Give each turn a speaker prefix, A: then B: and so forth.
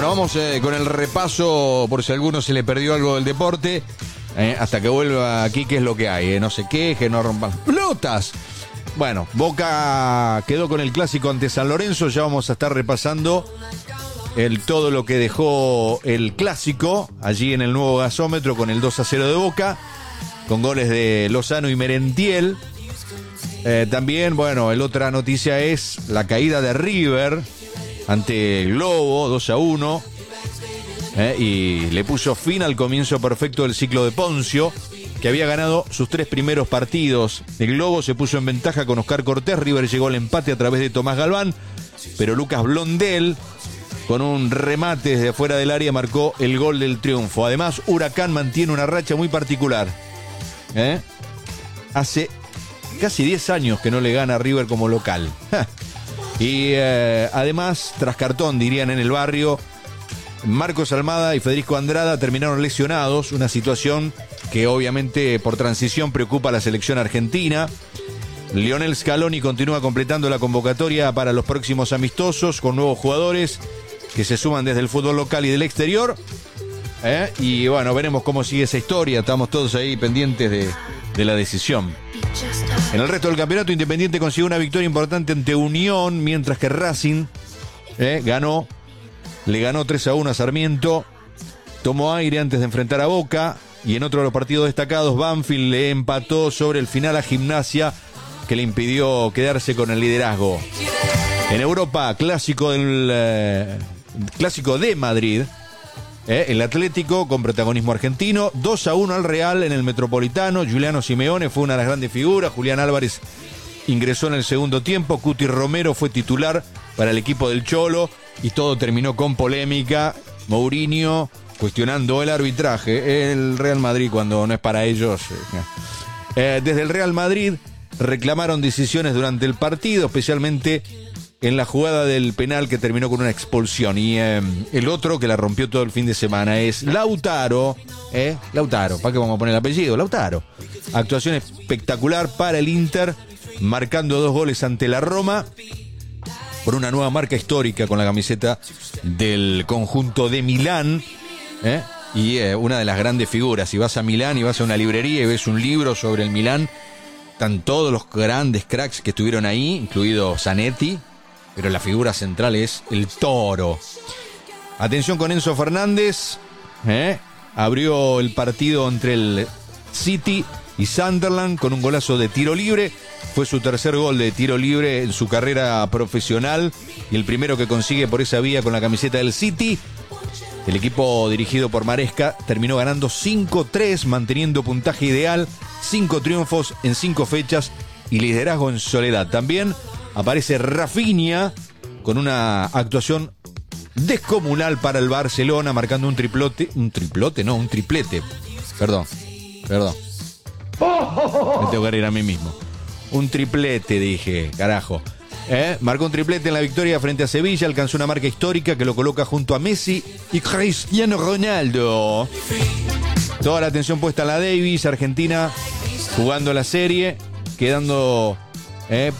A: Bueno, vamos con el repaso, por si a alguno se le perdió algo del deporte. Hasta que vuelva aquí, ¿qué es lo que hay? No se queje, no rompan pelotas. Bueno, Boca quedó con el clásico ante San Lorenzo. Ya vamos a estar repasando todo lo que dejó el clásico allí en el nuevo gasómetro con el 2-0 de Boca, con goles de Lozano y Merentiel. También, bueno, la otra noticia es la caída de River ante el Globo, 2-1. Y le puso fin al comienzo perfecto del ciclo de Poncio, que había ganado sus 3 primeros partidos. El Globo se puso en ventaja con Oscar Cortés. River llegó al empate a través de Tomás Galván, pero Lucas Blondel, con un remate desde afuera del área, marcó el gol del triunfo. Además, Huracán mantiene una racha muy particular. Hace casi 10 años que no le gana a River como local. Y además, tras cartón, dirían en el barrio, Marcos Almada y Federico Andrada terminaron lesionados, una situación que obviamente por transición preocupa a la selección argentina. Lionel Scaloni continúa completando la convocatoria para los próximos amistosos con nuevos jugadores que se suman desde el fútbol local y del exterior. Y bueno, veremos cómo sigue esa historia. Estamos todos ahí pendientes de la decisión. En el resto del campeonato, Independiente consiguió una victoria importante ante Unión, mientras que Racing le ganó 3-1 a Sarmiento, tomó aire antes de enfrentar a Boca. Y en otro de los partidos destacados, Banfield le empató sobre el final a Gimnasia, que le impidió quedarse con el liderazgo. En Europa, clásico de Madrid, el Atlético con protagonismo argentino, 2-1 al Real en el Metropolitano. Giuliano Simeone fue una de las grandes figuras. Julián Álvarez ingresó en el segundo tiempo. Cuti Romero fue titular para el equipo del Cholo y todo terminó con polémica. Mourinho cuestionando el arbitraje. El Real Madrid, cuando no es para ellos. Desde el Real Madrid reclamaron decisiones durante el partido, especialmente en la jugada del penal que terminó con una expulsión. Y el otro que la rompió todo el fin de semana es Lautaro. Lautaro, ¿para qué vamos a poner el apellido? Lautaro. Actuación espectacular para el Inter, marcando 2 goles ante la Roma, por una nueva marca histórica con la camiseta del conjunto de Milán. Y una de las grandes figuras. Si vas a Milán y vas a una librería y ves un libro sobre el Milán, están todos los grandes cracks que estuvieron ahí, incluido Zanetti, pero la figura central es el Toro. Atención con Enzo Fernández. Abrió el partido entre el City y Sunderland con un golazo de tiro libre. Fue su tercer gol de tiro libre en su carrera profesional y el primero que consigue por esa vía con la camiseta del City. El equipo dirigido por Maresca terminó ganando 5-3, manteniendo puntaje ideal, 5 triunfos en 5 fechas y liderazgo en soledad. También aparece Rafinha con una actuación descomunal para el Barcelona, marcando un triplete. Perdón. Me tengo que reír a mí mismo. Un triplete, dije, carajo. Marcó un triplete en la victoria frente a Sevilla, alcanzó una marca histórica que lo coloca junto a Messi y Cristiano Ronaldo. Toda la atención puesta en la Davis, Argentina jugando la serie, quedando